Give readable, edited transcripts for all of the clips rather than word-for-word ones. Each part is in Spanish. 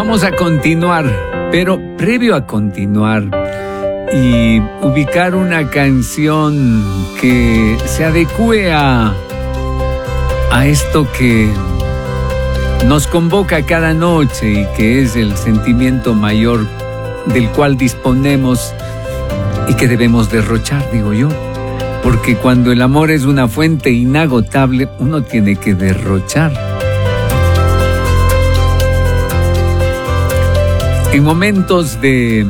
Vamos a continuar, pero previo a continuar y ubicar una canción que se adecue a esto que nos convoca cada noche y que es el sentimiento mayor del cual disponemos y que debemos derrochar, digo yo. Porque cuando el amor es una fuente inagotable, uno tiene que derrochar. En momentos de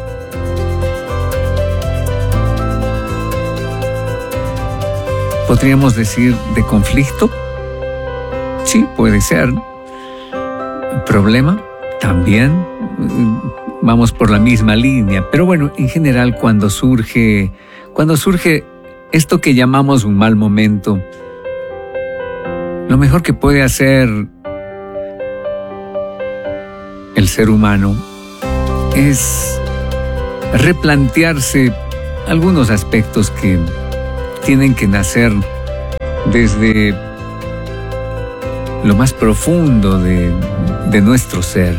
podríamos decir de conflicto, sí, puede ser. Problema, también. Vamos por la misma línea. Pero bueno, en general cuando surge esto que llamamos un mal momento, lo mejor que puede hacer el ser humano es replantearse algunos aspectos que tienen que nacer desde lo más profundo de nuestro ser.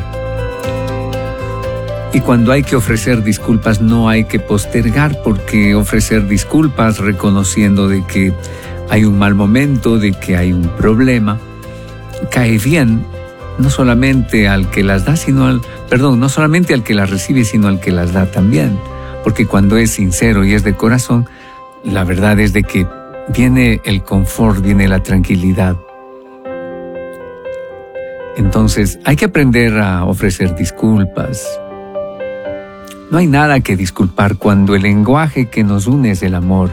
Y cuando hay que ofrecer disculpas, no hay que postergar, porque ofrecer disculpas reconociendo de que hay un mal momento, de que hay un problema, cae bien no solamente al que las da, no solamente al que las recibe, sino al que las da también. Porque cuando es sincero y es de corazón, la verdad es de que viene el confort, viene la tranquilidad. Entonces, hay que aprender a ofrecer disculpas. No hay nada que disculpar cuando el lenguaje que nos une es el amor.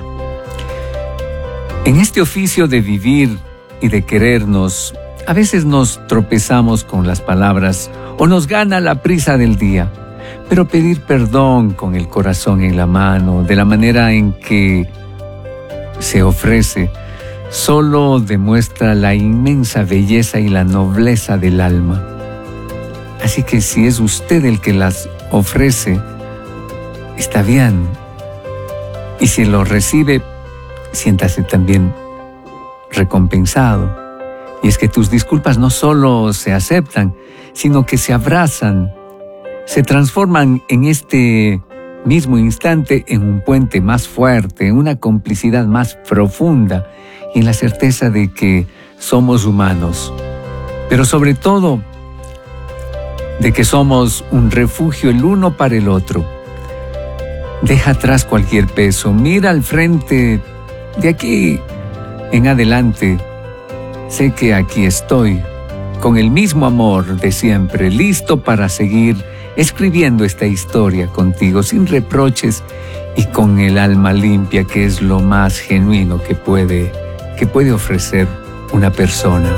En este oficio de vivir y de querernos, a veces nos tropezamos con las palabras o nos gana la prisa del día. Pero pedir perdón con el corazón en la mano, de la manera en que se ofrece, solo demuestra la inmensa belleza y la nobleza del alma. Así que si es usted el que las ofrece, está bien. Y si lo recibe, siéntase también recompensado. Y es que tus disculpas no solo se aceptan, sino que se abrazan, se transforman en este mismo instante en un puente más fuerte, en una complicidad más profunda y en la certeza de que somos humanos. Pero sobre todo, de que somos un refugio el uno para el otro. Deja atrás cualquier peso, mira al frente. De aquí en adelante, sé que aquí estoy, con el mismo amor de siempre, listo para seguir escribiendo esta historia contigo, sin reproches y con el alma limpia, que es lo más genuino que puede ofrecer una persona.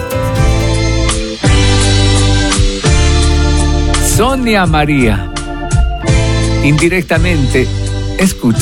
Sonia María, indirectamente, escucha.